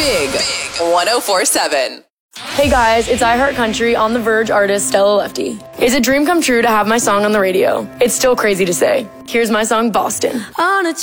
Big 104.7. Hey guys, it's iHeartCountry on the Verge artist Stella Lefty. It's a dream come true to have my song on the radio. It's still crazy to say. Here's my song, Boston. On a